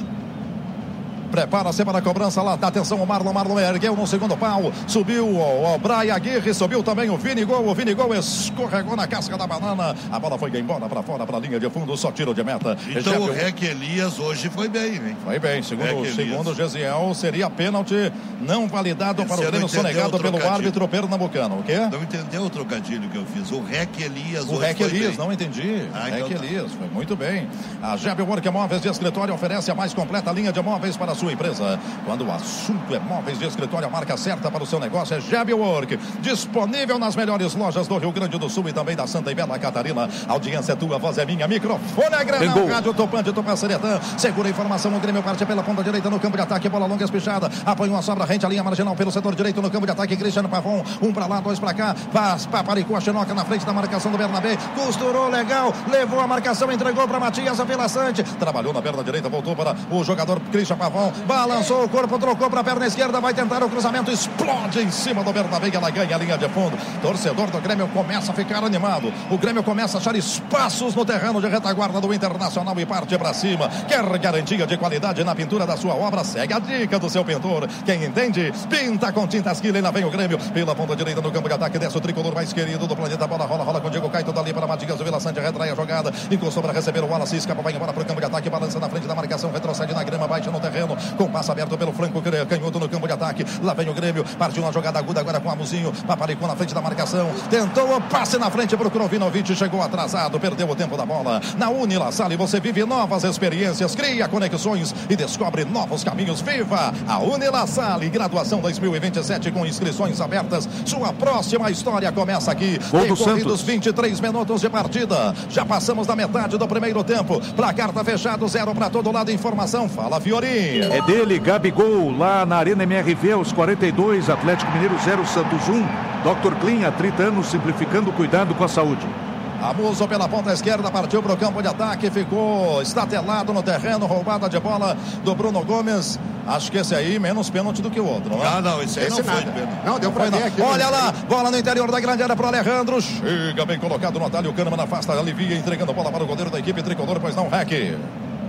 [SPEAKER 1] Prepara-se para a cobrança lá. Atenção, o Marlon ergueu no segundo pau. Subiu o Brian Aguirre. Subiu também o Vini Gol. O Vini Gol escorregou na casca da banana. A bola foi embora para fora, para a linha de fundo. Só tiro de meta.
[SPEAKER 3] Então o REC Elias hoje foi bem, hein?
[SPEAKER 1] Foi bem. Segundo o Gesiel, seria pênalti não validado para o Grêmio, sonegado pelo árbitro pernambucano. O quê?
[SPEAKER 3] Não entendeu o trocadilho que eu fiz. O REC Elias
[SPEAKER 1] hoje. O REC Elias, não entendi. REC Elias, foi muito bem. A Jeb Work Móveis de Escritório oferece a mais completa linha de móveis para sua empresa. Quando o assunto é móveis de escritório, a marca certa para o seu negócio é Jeb Work. Disponível nas melhores lojas do Rio Grande do Sul e também da Santa e Bela Catarina. Audiência é tua, voz é minha, microfone é Grenal, rádio Topante, Tupanciretã. Segura a informação, o Grêmio parte pela ponta direita no campo de ataque, bola longa espichada, apanha uma sobra rente a linha marginal pelo setor direito no campo de ataque, Cristiano Pavon, um pra lá, dois pra cá, paparicou a Xenoca na frente da marcação do Bernabé, costurou legal, levou a marcação, entregou pra Matias Vila Sante, trabalhou na perna direita, voltou para o jogador Cristiano Pavon, balançou o corpo, trocou para a perna esquerda, vai tentar o cruzamento, explode em cima do Bernabé, ela ganha a linha de fundo. Torcedor do Grêmio começa a ficar animado. O Grêmio começa a achar espaços no terreno de retaguarda do Internacional e parte para cima. Quer garantia de qualidade na pintura da sua obra? Segue a dica do seu pintor. Quem entende, pinta com tintas Quila. E lá vem o Grêmio pela ponta direita no campo de ataque. Desce o tricolor mais querido do planeta. Bola rola com o Diego Caio dali para Matias Vila Sante. Retrai a jogada, encostou para receber o Wallace, escapa, vai embora para o campo de ataque. Balança na frente da marcação, retrocede na grama, baixa no terreno. Com passo aberto pelo flanco canhoto no campo de ataque. Lá vem o Grêmio, partiu uma jogada aguda agora com o Amuzinho, paparicou na frente da marcação, tentou o passe na frente para o Krovinovic, chegou atrasado, perdeu o tempo da bola. Na Unilassale você vive novas experiências, cria conexões e descobre novos caminhos. Viva a Unilassale, graduação 2027 com inscrições abertas. Sua próxima história começa aqui. Decorridos 23 minutos de partida, já passamos da metade do primeiro tempo. Placar tá fechado, 0 para todo lado. Informação, fala Fiorinha.
[SPEAKER 6] É dele, Gabigol, lá na Arena MRV, aos 42, Atlético Mineiro 0, Santos 1. Dr. Clean, há 30 anos, simplificando o cuidado com a saúde.
[SPEAKER 1] Amuso pela ponta esquerda, partiu para o campo de ataque, ficou estatelado no terreno, roubada de bola do Bruno Gomes. Acho que esse aí menos pênalti do que o outro, não é?
[SPEAKER 3] Não, esse aí não foi pênalti.
[SPEAKER 8] Não, deu pra ver aqui.
[SPEAKER 1] Olha lá, bola no interior da grande área para o Alejandro. Chega bem colocado no atalho, o Kahneman afasta, alivia, entregando a bola para o goleiro da equipe tricolor, pois não, REC.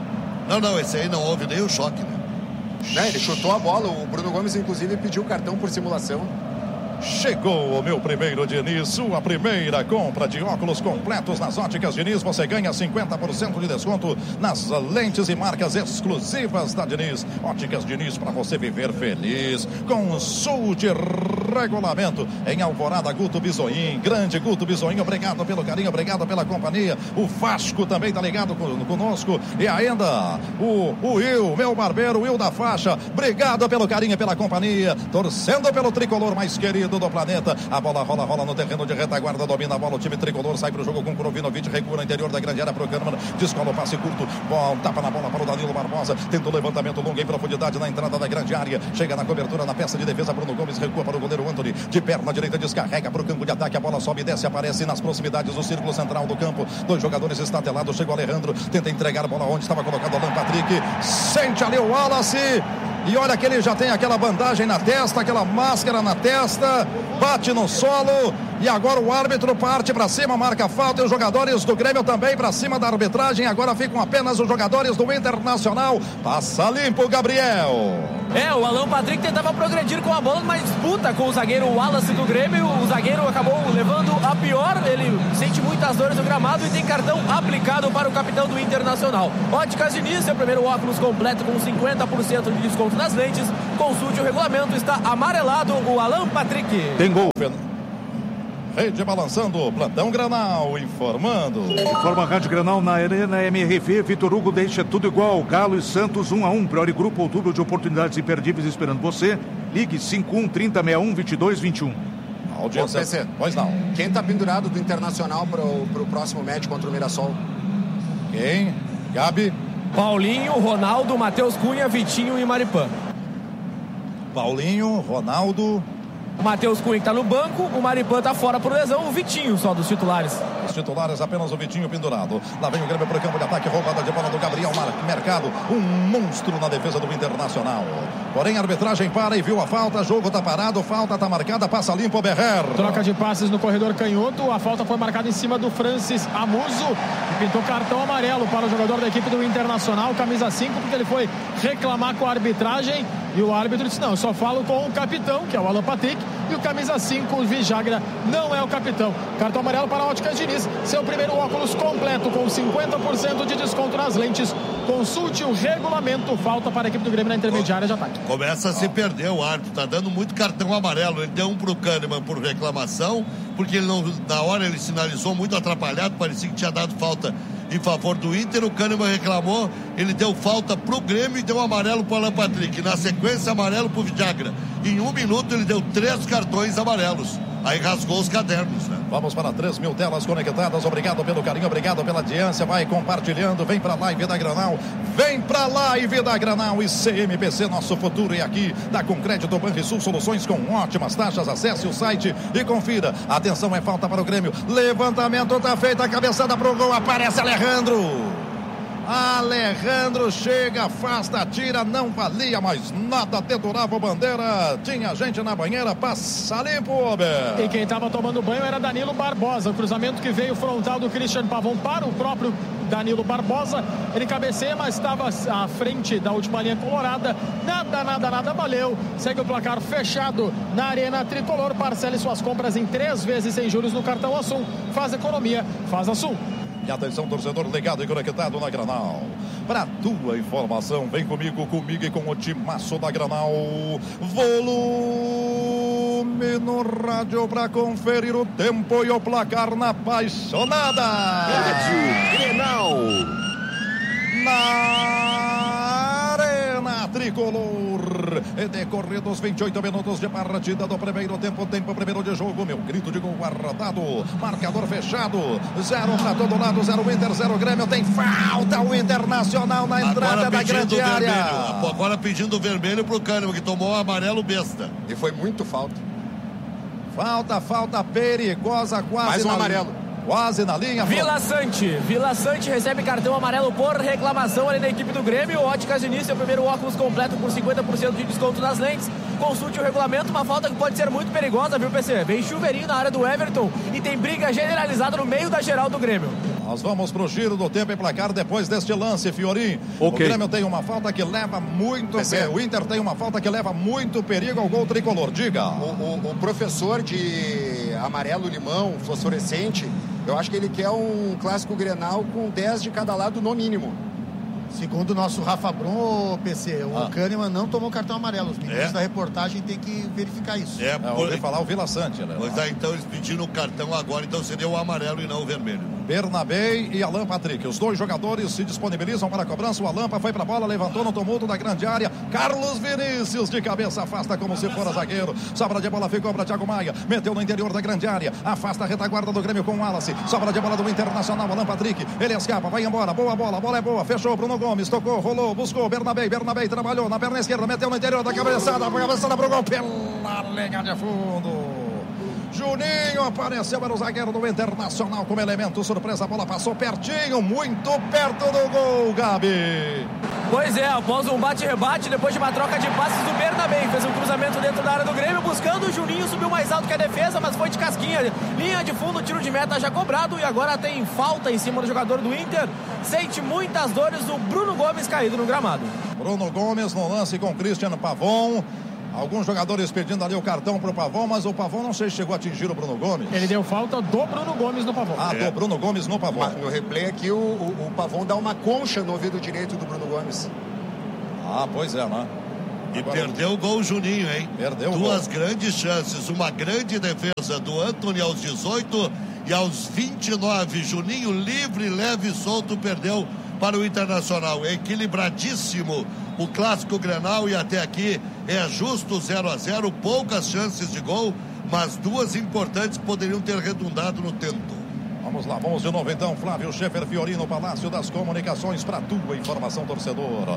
[SPEAKER 3] Não, esse aí não houve nem o choque, né?
[SPEAKER 8] Ele chutou a bola, o Bruno Gomes inclusive pediu cartão por simulação.
[SPEAKER 1] Chegou o meu primeiro Diniz, sua primeira compra de óculos completos nas óticas Diniz. Você ganha 50% de desconto nas lentes e marcas exclusivas da Diniz. Óticas Diniz, para você viver feliz. Consulte regulamento em Alvorada, Guto Bisoim. Grande Guto Bisoim, obrigado pelo carinho, obrigado pela companhia. O Vasco também tá ligado conosco. E ainda o Will, meu barbeiro, Will da Faixa. Obrigado pelo carinho e pela companhia. Torcendo pelo tricolor mais querido do planeta. A bola rola no terreno de retaguarda, domina a bola, o time tricolor sai pro jogo com Krovinovic, recua no interior da grande área pro Kahneman, descola o passe curto, tapa na bola para o Danilo Barbosa, tenta o levantamento longo em profundidade na entrada da grande área, chega na cobertura, na peça de defesa, Bruno Gomes recua para o goleiro goleiro Anthony, de perna direita, descarrega para o campo de ataque, a bola sobe e desce, aparece nas proximidades do círculo central do campo, 2 jogadores estatelados, chega o Alejandro, tenta entregar a bola onde estava colocado o Alan Patrick, sente ali o Wallace, e olha que ele já tem aquela bandagem na testa, aquela máscara na testa, bate no solo, e agora o árbitro parte para cima, marca a falta, e os jogadores do Grêmio também para cima da arbitragem, agora ficam apenas os jogadores do Internacional, passa limpo, Gabriel.
[SPEAKER 5] O Alan Patrick tentava progredir com a bola, mas disputa com o zagueiro Wallace do Grêmio, o zagueiro acabou levando a pior, ele sente muitas dores no gramado e tem cartão aplicado para o capitão do Internacional. Óticas Diniz, seu primeiro óculos completo com 50% de desconto nas lentes, consulte o regulamento, está amarelado o Alan Patrick.
[SPEAKER 6] Tem gol.
[SPEAKER 1] Rede balançando, plantão Granal informando.
[SPEAKER 6] Informa a Rádio Granal na Arena MRV. Vitor Hugo deixa tudo igual. Galo e Santos 1-1. Priori Grupo, outubro de oportunidades imperdíveis esperando você. Ligue 51-30-61-22-21.
[SPEAKER 1] Audiência.
[SPEAKER 8] PC.
[SPEAKER 1] Pois não.
[SPEAKER 8] Quem tá pendurado do Internacional pro próximo match contra o Mirassol?
[SPEAKER 1] Quem? Gabi?
[SPEAKER 5] Paulinho, Ronaldo, Matheus Cunha, Vitinho e Maripã.
[SPEAKER 1] Paulinho, Ronaldo.
[SPEAKER 5] O Matheus Cunha está no banco, o Maripã está fora por lesão, o Vitinho só dos titulares.
[SPEAKER 1] Os titulares apenas o Vitinho pendurado. Lá vem o Grêmio para o campo de ataque, roubada de bola do Gabriel Mercado, um monstro na defesa do Internacional. Porém a arbitragem para e viu a falta, jogo está parado, falta está marcada, passa limpo o Berrer.
[SPEAKER 2] Troca de passes no corredor canhoto, a falta foi marcada em cima do Francis Amuso e pintou cartão amarelo para o jogador da equipe do Internacional, camisa 5, porque ele foi reclamar com a arbitragem e o árbitro disse, não, eu só falo com o capitão, que é o Alan Patrick, e o camisa 5, o Vijagra, não é o capitão. Cartão amarelo para a Óticas Diniz, seu primeiro óculos completo com 50% de desconto nas lentes. Consulte o regulamento, falta para a equipe do Grêmio na intermediária de ataque.
[SPEAKER 3] Começa a se perder o árbitro, tá dando muito cartão amarelo. Ele deu um pro Kahneman por reclamação, porque ele não, na hora ele sinalizou muito atrapalhado, parecia que tinha dado falta em favor do Inter. O Kahneman reclamou, ele deu falta pro Grêmio e deu amarelo pro Alan Patrick. Na sequência, amarelo pro Vidagra. Em 1 minuto ele deu 3 cartões amarelos. Aí rasgou os cadernos, né?
[SPEAKER 1] Vamos para 3 mil telas conectadas. Obrigado pelo carinho, obrigado pela audiência. Vai compartilhando, vem pra live da Granal. Vem pra live da Granal e CMPC, nosso futuro é aqui. Da Concrédito Banrisul, soluções com ótimas taxas. Acesse o site e confira. Atenção, é falta para o Grêmio. Levantamento tá feito, a cabeçada pro gol. Aparece Alejandro. Alejandro chega, afasta, tira, não valia mais nada, deturava o bandeira, tinha gente na banheira, passa limpo, Ober.
[SPEAKER 2] E quem estava tomando banho era Danilo Barbosa, o cruzamento que veio frontal do Christian Pavão para o próprio Danilo Barbosa, ele cabeceia, mas estava à frente da última linha colorada, nada valeu, segue o placar fechado na Arena Tricolor, parcele suas compras em 3 vezes sem juros no cartão Assum, faz economia, faz Assum.
[SPEAKER 1] E atenção, torcedor ligado e conectado na Granal. Para tua informação, vem comigo e com o timaço da Granal. Volume no rádio para conferir o tempo e o placar na apaixonada.
[SPEAKER 9] Rádio Granal.
[SPEAKER 1] Na Arena Tricolor. E decorridos 28 minutos de partida do primeiro tempo primeiro de jogo, meu grito de gol guardado, marcador fechado, 0 para todo lado, 0 Inter, 0 Grêmio, tem falta o Internacional na entrada da grande área.
[SPEAKER 3] Agora pedindo vermelho pro Kahneman, que tomou o amarelo besta.
[SPEAKER 8] E foi muito falta.
[SPEAKER 1] Falta perigosa, quase.
[SPEAKER 8] Mais um amarelo.
[SPEAKER 1] Quase na linha.
[SPEAKER 5] Vila Sante recebe cartão amarelo por reclamação ali da equipe do Grêmio. Óticas Diniz, seu primeiro óculos completo por 50% de desconto nas lentes. Consulte o regulamento, uma falta que pode ser muito perigosa, viu, PC? Vem chuveirinho na área do Everton e tem briga generalizada no meio da geral do Grêmio.
[SPEAKER 1] Nós vamos pro giro do tempo e placar depois deste lance, Fiorim. Okay. O Grêmio tem uma falta que leva muito... O Inter tem uma falta que leva muito perigo ao gol tricolor. Diga.
[SPEAKER 8] O professor de amarelo-limão, fluorescente, eu acho que ele quer um clássico Grenal com 10 de cada lado no mínimo.
[SPEAKER 7] Segundo o nosso Rafa Brum, PC, o Kahneman não tomou cartão amarelo. Os meninos da reportagem têm que verificar isso.
[SPEAKER 1] Ouvi falar o Vila Sante, né?
[SPEAKER 3] Mas então eles pediram o cartão agora, então seria o amarelo e não o vermelho.
[SPEAKER 1] Bernabé e Alan Patrick. Os dois jogadores se disponibilizam para a cobrança. O Alan foi para a bola, levantou no tumulto da grande área. Carlos Vinícius de cabeça afasta como se fora zagueiro. Sobra de bola ficou para Thiago Maia. Meteu no interior da grande área. Afasta a retaguarda do Grêmio com o Wallace. Sobra de bola do Internacional. Alan Patrick. Ele escapa, vai embora. Boa bola, a bola é boa. Fechou Bruno Gomes. Tocou, rolou, buscou. Bernabé trabalhou na perna esquerda. Meteu no interior da cabeçada. Cabeçada pro gol pela linha de fundo. Juninho apareceu, era o zagueiro do Internacional como elemento surpresa, a bola passou pertinho, muito perto do gol, Gabi.
[SPEAKER 5] Pois é, após um bate-rebate, depois de uma troca de passes do Bernabé, fez um cruzamento dentro da área do Grêmio, buscando o Juninho, subiu mais alto que a defesa, mas foi de casquinha, linha de fundo, tiro de meta já cobrado, e agora tem falta em cima do jogador do Inter, sente muitas dores o Bruno Gomes caído no gramado.
[SPEAKER 1] Bruno Gomes no lance com Cristiano Pavon. Alguns jogadores pedindo ali o cartão pro Pavon, mas o Pavon não sei se chegou a atingir o Bruno Gomes.
[SPEAKER 2] Ele deu falta do Bruno Gomes no Pavon.
[SPEAKER 1] Do Bruno Gomes no Pavon.
[SPEAKER 8] Mas no replay aqui o Pavon dá uma concha no ouvido direito do Bruno Gomes.
[SPEAKER 1] Pois é, né?
[SPEAKER 3] E agora, perdeu o gol Juninho, hein?
[SPEAKER 1] Perdeu o
[SPEAKER 3] Duas
[SPEAKER 1] gol.
[SPEAKER 3] Grandes chances, uma grande defesa do Antony aos 18 e aos 29, Juninho livre, leve e solto, perdeu para o Internacional. É equilibradíssimo o clássico Grenal e até aqui é justo 0-0, poucas chances de gol, mas duas importantes que poderiam ter redundado no tento.
[SPEAKER 1] Vamos lá, vamos de novo então, Flávio Schaefer Fiorino, Palácio das Comunicações, para tua informação, torcedor.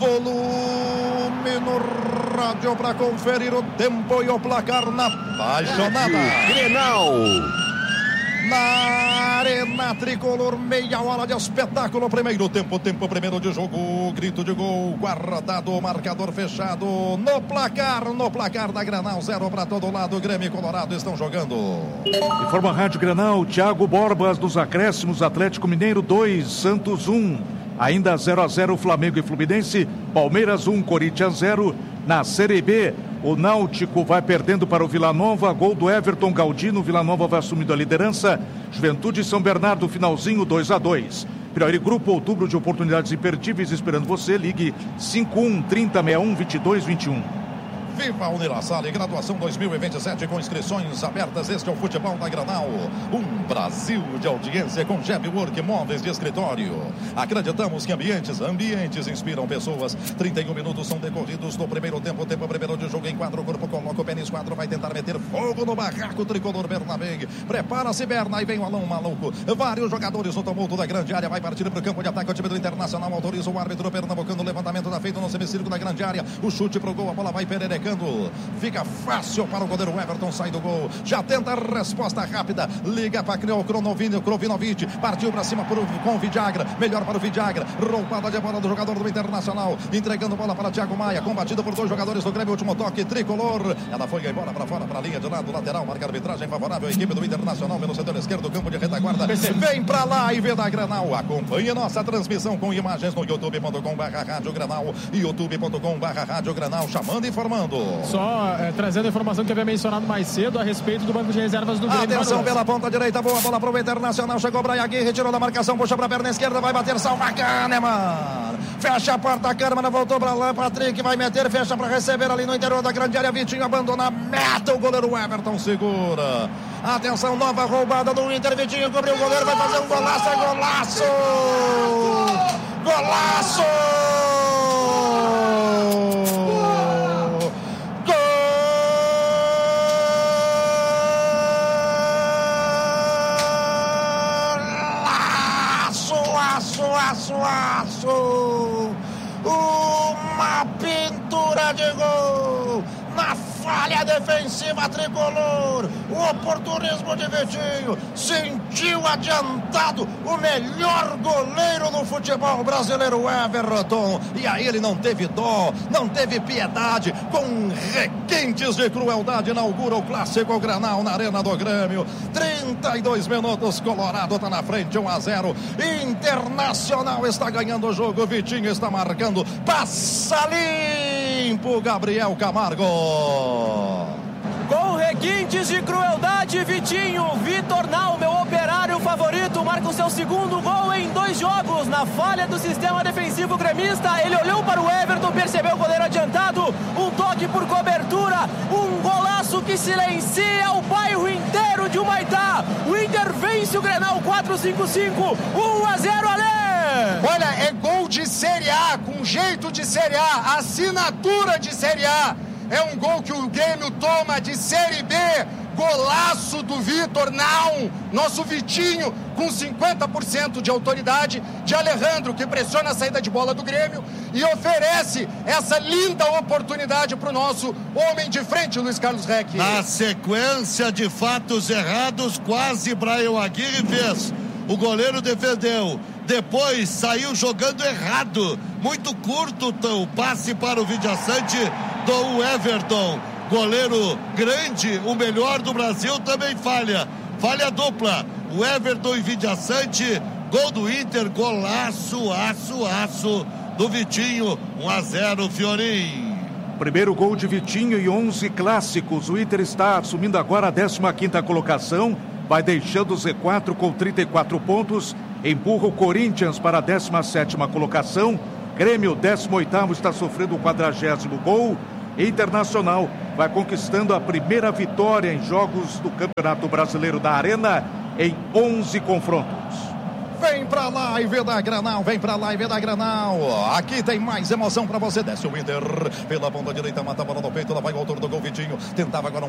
[SPEAKER 1] Volume no rádio para conferir o tempo e o placar na apaixonada
[SPEAKER 9] Grenal.
[SPEAKER 1] Na Arena Tricolor, meia hora de espetáculo. Primeiro tempo primeiro de jogo. Grito de gol, guardado, marcador fechado. No placar da Grenal, 0 para todo lado. Grêmio e Colorado estão jogando.
[SPEAKER 6] Informa a Rádio Grenal, Thiago Borbas nos acréscimos, Atlético Mineiro 2, Santos 1. Ainda 0-0 Flamengo e Fluminense, Palmeiras 1, Corinthians 0. Na Série B, o Náutico vai perdendo para o Vila Nova, gol do Everton Galdino, Vila Nova vai assumindo a liderança. Juventude e São Bernardo, finalzinho 2-2. Priori Grupo, outubro de oportunidades imperdíveis esperando você, ligue 51-3061-2221.
[SPEAKER 1] Viva a Unilassale, graduação 2027 com inscrições abertas. Este é o futebol da Grenal. Um Brasil de audiência com Gebwork Móveis de Escritório. Acreditamos que ambientes inspiram pessoas. 31 minutos são decorridos do primeiro tempo primeiro de jogo. Enquadra o corpo, coloca o pé no esquadro, vai tentar meter fogo no barraco tricolor Bernabé. Prepara-se, Berna, e vem o Alão maluco. Vários jogadores no tumulto da grande área. Vai partir para o campo de ataque. O time do Internacional autoriza o árbitro pernambucano. O levantamento da feito no semicírculo da grande área. O chute pro gol, a bola vai pererecando. Fica fácil para o goleiro Everton, sai do gol. Já tenta a resposta rápida. Liga para o Krovinovic. Partiu para cima com o Vidagra. Melhor para o Vidagra. Roubada de bola do jogador do Internacional. Entregando bola para Thiago Maia. Combatida por dois jogadores do Grêmio. Último toque tricolor. Ela foi embora para fora, para a linha de lado lateral. Marca a arbitragem favorável. A equipe do Internacional pelo setor esquerdo do campo de retaguarda. Vem para lá e vê da Grenal. Acompanhe nossa transmissão com imagens no youtube.com/Rádio Grenal. youtube.com/Rádio Grenal. Chamando e informando.
[SPEAKER 2] Só trazendo a informação que eu havia mencionado mais cedo a respeito do banco de reservas do Grêmio.
[SPEAKER 1] Atenção pela ponta direita, boa bola para o Internacional, chegou Brian Aguirre, retirou da marcação, puxa para a perna esquerda, vai bater, salva Kahneman. Fecha a porta, Kahneman voltou para lá, Patrick vai meter, fecha para receber ali no interior da grande área, Vitinho abandona, meta, o goleiro Everton segura. Atenção, nova roubada do Inter, Vitinho cobriu o goleiro, vai fazer um golaço, golaço! Golaço! Uma pintura de gol na falha defensiva tricolor. O oportunismo de Vitinho, sentiu adiantado o melhor goleiro do futebol brasileiro, Everton, e aí ele não teve dó, não teve piedade, com requintes de crueldade inaugura o clássico Grenal na Arena do Grêmio. 32 minutos, Colorado está na frente, 1-0. Internacional está ganhando o jogo, Vitinho está marcando, passa limpo Gabriel Camargo.
[SPEAKER 5] Com requintes de crueldade, Vitinho, Vitor Nau, meu operário favorito, marca o seu segundo gol em 2 jogos. Na falha do sistema defensivo gremista, ele olhou para o Everton, percebeu o goleiro adiantado, um toque por cobertura, um golaço que silencia o bairro inteiro de Humaitá. O Inter vence o Grenal 4-5-5, 1-0, Ale!
[SPEAKER 8] Olha, é gol de Série A, com jeito de Série A, assinatura de Série A. É um gol que o Grêmio toma de Série B. Golaço do Vitor Naum, nosso Vitinho, com 50% de autoridade, de Alejandro, que pressiona a saída de bola do Grêmio e oferece essa linda oportunidade para o nosso homem de frente, Luiz Carlos Reck.
[SPEAKER 3] Na sequência de fatos errados, quase Brian Aguirre fez. O goleiro defendeu, depois saiu jogando errado, muito curto o passe para o Vidiaçante do Everton. Goleiro grande, o melhor do Brasil, também falha dupla. O Everton e Vidiaçante, gol do Inter, golaço, aço do Vitinho, 1-0 Fiorim.
[SPEAKER 6] Primeiro gol de Vitinho e 11 clássicos. O Inter está assumindo agora a 15ª colocação, vai deixando o Z4 com 34 pontos, empurra o Corinthians para a 17ª colocação. Grêmio, 18º, está sofrendo o 40º gol. Internacional vai conquistando a primeira vitória em jogos do Campeonato Brasileiro da Arena em 11 confrontos.
[SPEAKER 1] Vem pra live da Granal, vem pra live da Granal. Aqui tem mais emoção pra você. Desce o Inter pela ponta direita, mata a bola no peito, lá vai o autor do gol, Vitinho. Tentava agora